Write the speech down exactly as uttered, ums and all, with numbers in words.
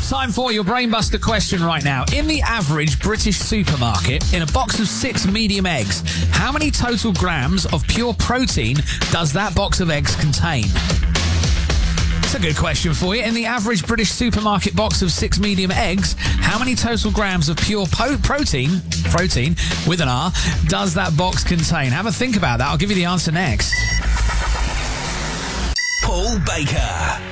Time for your Brainbuster question right now. In the average British supermarket, in a box of six medium eggs, how many total grams of pure protein does that box of eggs contain? It's a good question for you. In the average British supermarket box of six medium eggs, how many total grams of pure po- protein, protein with an R, does that box contain? Have a think about that. I'll give you the answer next. Paul Baker.